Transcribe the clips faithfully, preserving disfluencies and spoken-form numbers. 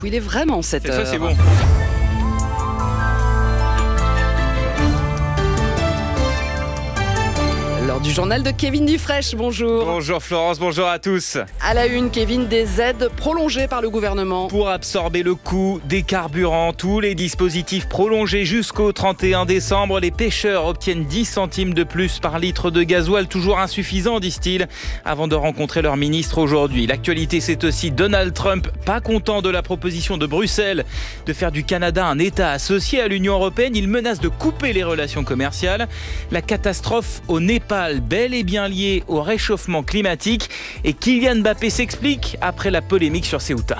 Il est vraiment sept heures. Ça, c'est bon. L'heure du journal de Kevin Dufraîche, bonjour. Bonjour Florence, bonjour à tous. À la une, Kevin, des aides prolongées par le gouvernement. Pour absorber le coût des carburants, tous les dispositifs prolongés jusqu'au trente et un décembre, les pêcheurs obtiennent dix centimes de plus par litre de gasoil, toujours insuffisant, disent-ils, avant de rencontrer leur ministre aujourd'hui. L'actualité, c'est aussi Donald Trump, pas content de la proposition de Bruxelles de faire du Canada un État associé à l'Union européenne. Il menace de couper les relations commerciales. La catastrophe au Népal, bel et bien liée au réchauffement climatique. Et Kylian Mbappé s'explique après la polémique sur Ceuta.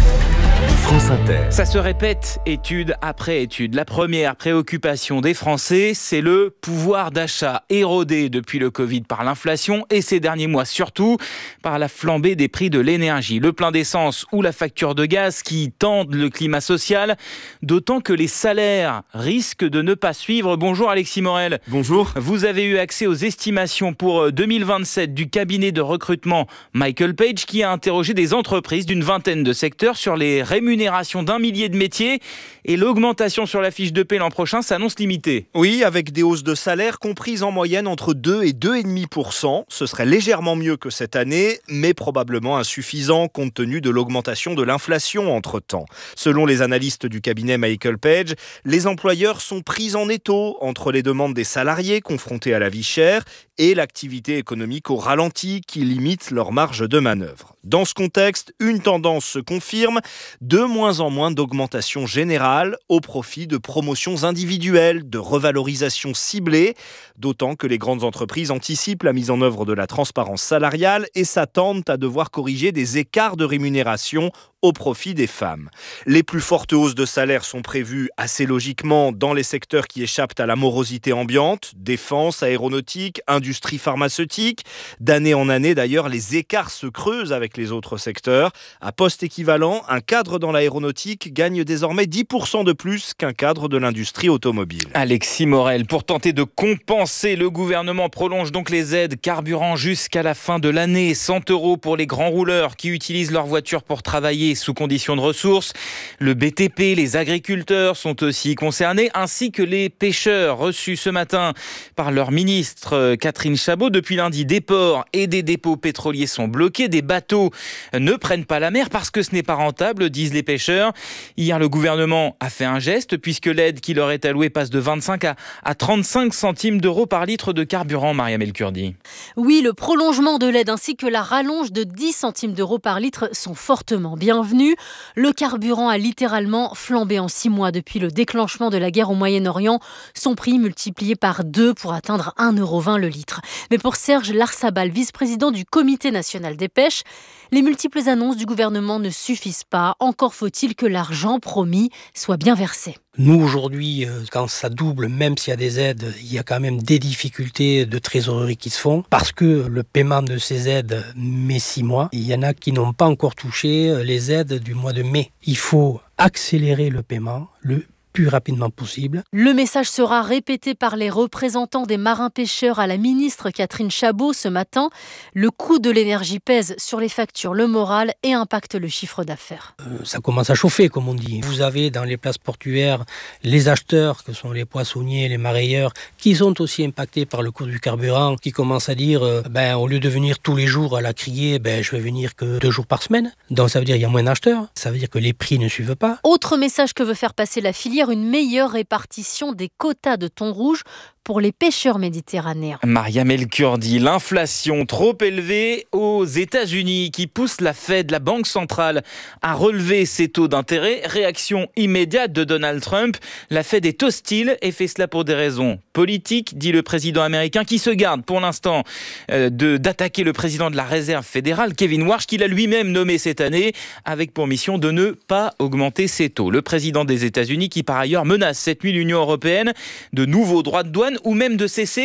France Inter. Ça se répète étude après étude. La première préoccupation des Français, c'est le pouvoir d'achat érodé depuis le Covid par l'inflation et ces derniers mois surtout par la flambée des prix de l'énergie. Le plein d'essence ou la facture de gaz qui tendent le climat social, d'autant que les salaires risquent de ne pas suivre. Bonjour Alexis Morel. Bonjour. Vous avez eu accès aux estimations pour deux mille vingt-sept du cabinet de recrutement Michael Page qui a interrogé des entreprises d'une vingtaine de secteurs sur les rémunérations d'un millier de métiers et l'augmentation sur la fiche de paie l'an prochain s'annonce limitée. Oui, avec des hausses de salaire comprises en moyenne entre deux et deux virgule cinq pour cent. Ce serait légèrement mieux que cette année, mais probablement insuffisant compte tenu de l'augmentation de l'inflation entre-temps. Selon les analystes du cabinet Michael Page, les employeurs sont pris en étau entre les demandes des salariés confrontés à la vie chère et l'activité économique au ralenti qui limite leur marge de manœuvre. Dans ce contexte, une tendance se confirme, de moins en moins d'augmentation générale au profit de promotions individuelles, de revalorisation ciblée, d'autant que les grandes entreprises anticipent la mise en œuvre de la transparence salariale et s'attendent à devoir corriger des écarts de rémunération au profit des femmes. Les plus fortes hausses de salaire sont prévues assez logiquement dans les secteurs qui échappent à la morosité ambiante, défense, aéronautique, industrie pharmaceutique. D'année en année d'ailleurs, les écarts se creusent avec les autres secteurs. À poste équivalent, un cadre dans l'aéronautique gagne désormais dix pour cent de plus qu'un cadre de l'industrie automobile. Alexis Morel, pour tenter de compenser, le gouvernement prolonge donc les aides carburant jusqu'à la fin de l'année. cent euros pour les grands rouleurs qui utilisent leur voiture pour travailler sous conditions de ressources. Le B T P, les agriculteurs sont aussi concernés, ainsi que les pêcheurs reçus ce matin par leur ministre Catherine Chabot. Depuis lundi, des ports et des dépôts pétroliers sont bloqués. Des bateaux ne prennent pas la mer parce que ce n'est pas rentable, disent les pêcheurs. Hier, le gouvernement a fait un geste puisque l'aide qui leur est allouée passe de vingt-cinq à, à trente-cinq centimes d'euros par litre de carburant, Mariam El Kurdi. Oui, le prolongement de l'aide ainsi que la rallonge de dix centimes d'euros par litre sont fortement bienvenus. Le carburant a littéralement flambé en six mois depuis le déclenchement de la guerre au Moyen-Orient. Son prix multiplié par deux pour atteindre un euro vingt le litre. Mais pour Serge Larsabal, vice-président du Comité national des pêches, les multiples annonces du gouvernement ne suffisent pas. Encore faut-il que l'argent promis soit bien versé. Nous, aujourd'hui, quand ça double, même s'il y a des aides, il y a quand même des difficultés de trésorerie qui se font. Parce que le paiement de ces aides met six mois. Il y en a qui n'ont pas encore touché les aides du mois de mai. Il faut accélérer le paiement, le plus rapidement possible. Le message sera répété par les représentants des marins-pêcheurs à la ministre Catherine Chabot ce matin. Le coût de l'énergie pèse sur les factures, le moral et impacte le chiffre d'affaires. Euh, ça commence à chauffer, comme on dit. Vous avez dans les places portuaires les acheteurs, que sont les poissonniers, les marailleurs, qui sont aussi impactés par le coût du carburant, qui commencent à dire, euh, ben, au lieu de venir tous les jours à la criée, ben, je vais venir que deux jours par semaine. Donc ça veut dire qu'il y a moins d'acheteurs, ça veut dire que les prix ne suivent pas. Autre message que veut faire passer la filière, une meilleure répartition des quotas de thon rouge pour les pêcheurs méditerranéens. Mariam El Kurdi, l'inflation trop élevée aux États-Unis qui pousse la Fed, la Banque centrale, à relever ses taux d'intérêt. Réaction immédiate de Donald Trump. La Fed est hostile et fait cela pour des raisons politiques, dit le président américain, qui se garde pour l'instant euh, de, d'attaquer le président de la Réserve fédérale, Kevin Warsh, qu'il a lui-même nommé cette année, avec pour mission de ne pas augmenter ses taux. Le président des États-Unis qui par ailleurs menace cette nuit l'Union européenne de nouveaux droits de douane ou même de cesser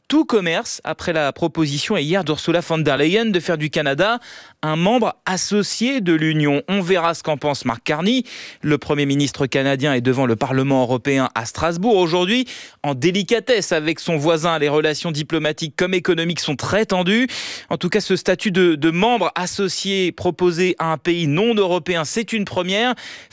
tout commerce après la proposition hier d'Ursula von der Leyen de faire du Canada un membre associé de l'Union. On verra ce qu'en pense Mark Carney. Le Premier ministre canadien est devant le Parlement européen à Strasbourg aujourd'hui en délicatesse avec son voisin. Les relations diplomatiques comme économiques sont très tendues. En tout cas, ce statut de, de membre associé proposé à un pays non européen, c'est une première.